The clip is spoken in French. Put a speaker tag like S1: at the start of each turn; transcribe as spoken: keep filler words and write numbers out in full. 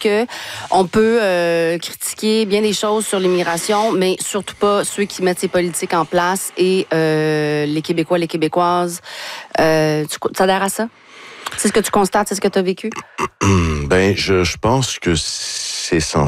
S1: que on peut euh, critiquer bien des choses sur l'immigration, mais surtout pas ceux qui mettent ces politiques en place et euh, les Québécois, les Québécoises. Euh, tu tu adhères à ça? C'est ce que tu constates, c'est ce que tu as vécu?
S2: Ben, je, je pense que c'est censé